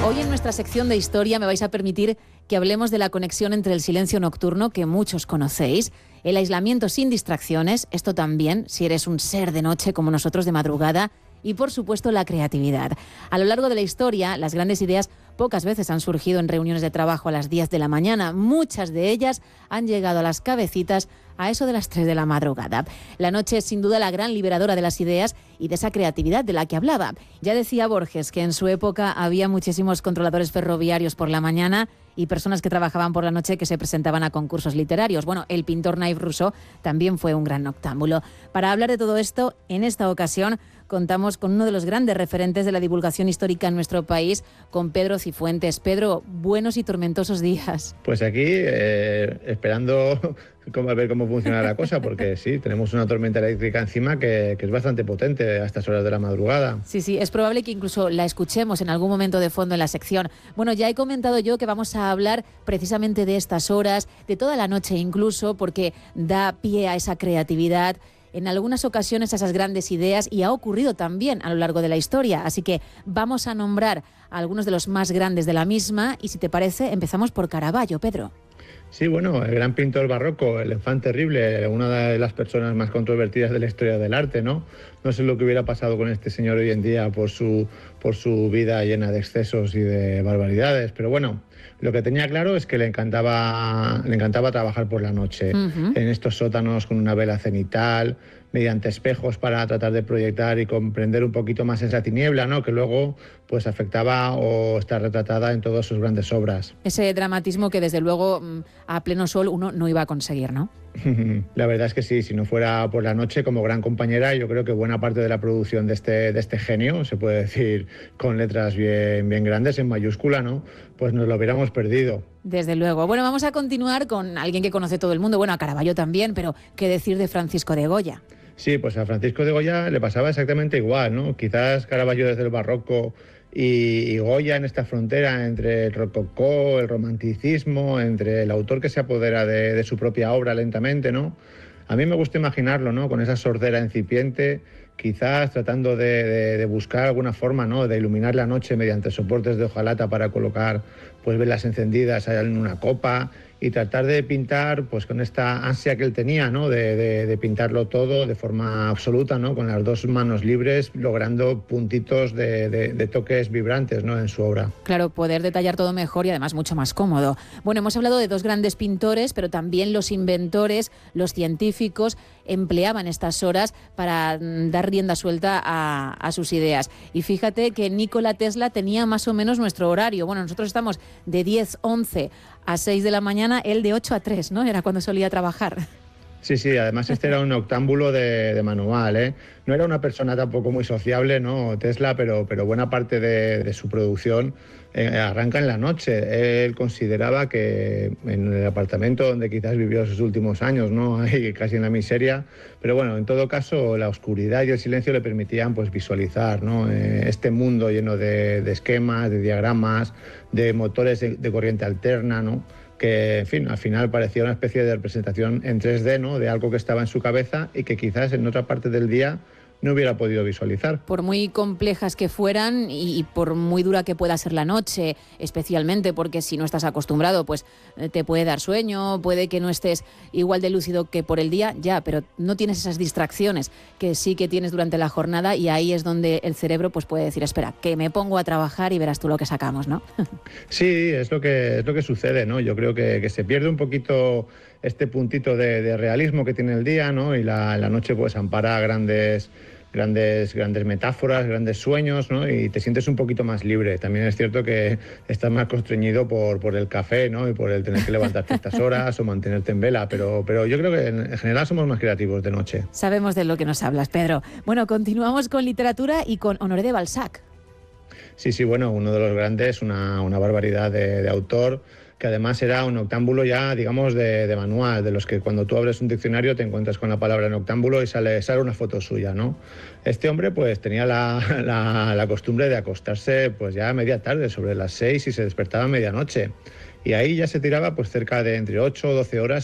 Hoy en nuestra sección de historia me vais a permitir que hablemos de la conexión entre el silencio nocturno, que muchos conocéis, el aislamiento sin distracciones, esto también, si eres un ser de noche como nosotros de madrugada, y por supuesto la creatividad. A lo largo de la historia, las grandes ideas pocas veces han surgido en reuniones de trabajo a las 10 de la mañana. Muchas de ellas han llegado a las cabecitas a eso de las 3 de la madrugada. La noche es sin duda la gran liberadora de las ideas y de esa creatividad de la que hablaba. Ya decía Borges que en su época había muchísimos controladores ferroviarios por la mañana y personas que trabajaban por la noche que se presentaban a concursos literarios. Bueno, el pintor Naïve Rousseau también fue un gran noctámbulo. Para hablar de todo esto, en esta ocasión contamos con uno de los grandes referentes de la divulgación histórica en nuestro país, con Pedro Cifuentes. Pedro, buenos y tormentosos días. Pues aquí, esperando a ver cómo funciona la cosa, porque sí, tenemos una tormenta eléctrica encima que es bastante potente a estas horas de la madrugada. Sí, es probable que incluso la escuchemos en algún momento de fondo en la sección. Bueno, ya he comentado yo que vamos a hablar precisamente de estas horas, de toda la noche incluso, porque da pie a esa creatividad, en algunas ocasiones a esas grandes ideas, y ha ocurrido también a lo largo de la historia. Así que vamos a nombrar a algunos de los más grandes de la misma y, si te parece, empezamos por Caravaggio, Pedro. Sí, bueno, el gran pintor barroco, el enfant terrible, una de las personas más controvertidas de la historia del arte, ¿no? No sé lo que hubiera pasado con este señor hoy en día por su vida llena de excesos y de barbaridades, pero bueno, lo que tenía claro es que le encantaba trabajar por la noche, en estos sótanos con una vela cenital, mediante espejos para tratar de proyectar y comprender un poquito más esa tiniebla, ¿no?, que luego pues afectaba o está retratada en todas sus grandes obras. Ese dramatismo que desde luego a pleno sol uno no iba a conseguir, ¿no? La verdad es que sí, si no fuera por la noche como gran compañera, yo creo que buena parte de la producción de este genio, se puede decir con letras bien grandes, en mayúscula, ¿no?, pues nos lo hubiéramos perdido. Desde luego. Bueno, vamos a continuar con alguien que conoce todo el mundo, bueno, a Caravaggio también, pero ¿qué decir de Francisco de Goya? Sí, pues a Francisco de Goya le pasaba exactamente igual, ¿no? Quizás Caravaggio desde el barroco y Goya en esta frontera entre el rococó, el romanticismo, entre el autor que se apodera de su propia obra lentamente, ¿no? A mí me gusta imaginarlo, ¿no?, con esa sordera incipiente, quizás tratando de buscar alguna forma, ¿no?, de iluminar la noche mediante soportes de hojalata para colocar pues velas encendidas en una copa y tratar de pintar pues con esta ansia que él tenía, ¿no?, de pintarlo todo de forma absoluta, ¿no?, con las dos manos libres, logrando puntitos de toques vibrantes, ¿no?, en su obra. Claro, poder detallar todo mejor y además mucho más cómodo. Bueno, hemos hablado de dos grandes pintores, pero también los inventores, los científicos empleaban estas horas para dar rienda suelta a sus ideas. Y fíjate que Nikola Tesla tenía más o menos nuestro horario. Bueno, nosotros estamos de 10:11 a 6 de la mañana, él de 8 a 3, ¿no? Era cuando solía trabajar. Sí, además este era un noctámbulo de manual, ¿eh? No era una persona tampoco muy sociable, ¿no?, Tesla, pero buena parte de su producción arranca en la noche. Él consideraba que en el apartamento donde quizás vivió sus últimos años, ¿no?, ahí casi en la miseria, pero bueno, en todo caso la oscuridad y el silencio le permitían pues visualizar, ¿no?, este mundo lleno de esquemas, de diagramas, de motores de corriente alterna, ¿no?, que, en fin, al final parecía una especie de representación en 3D, ¿no?, de algo que estaba en su cabeza y que quizás en otra parte del día no hubiera podido visualizar. Por muy complejas que fueran y por muy dura que pueda ser la noche, especialmente porque si no estás acostumbrado, pues te puede dar sueño, puede que no estés igual de lúcido que por el día, ya, pero no tienes esas distracciones que sí que tienes durante la jornada, y ahí es donde el cerebro pues puede decir, espera, que me pongo a trabajar y verás tú lo que sacamos, ¿no? Sí, es lo que sucede, ¿no? Yo creo que se pierde un poquito este puntito de realismo que tiene el día, ¿no?, y la noche pues ampara grandes metáforas, grandes sueños, ¿no?, y te sientes un poquito más libre. También es cierto que estás más constreñido por el café, ¿no?, y por el tener que levantarte estas horas o mantenerte en vela, pero yo creo que en general somos más creativos de noche. Sabemos de lo que nos hablas, Pedro. Bueno, continuamos con literatura y con Honoré de Balzac. Sí, bueno, uno de los grandes, una barbaridad de autor, que además era un noctámbulo ya, digamos, de manual, de los que cuando tú abres un diccionario te encuentras con la palabra noctámbulo y sale una foto suya, ¿no? Este hombre pues tenía la costumbre de acostarse pues ya a media tarde, sobre las 6, y se despertaba a medianoche. Y ahí ya se tiraba pues cerca de entre 8 o 12 horas